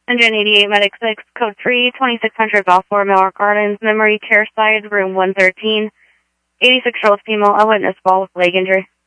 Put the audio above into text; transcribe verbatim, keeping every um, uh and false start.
Engine eighty-eight, Medic six, Code three, twenty-six hundred Balfour, Miller Gardens, Memory Care Side, Room one thirteen. eighty-six-year-old female, a witness fall with leg injury.